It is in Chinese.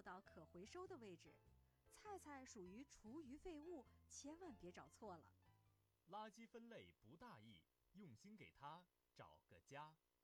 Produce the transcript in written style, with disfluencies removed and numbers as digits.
到可回收的位置。菜菜属于厨余废物，千万别找错了。 垃圾分类不大意，用心给它找个家。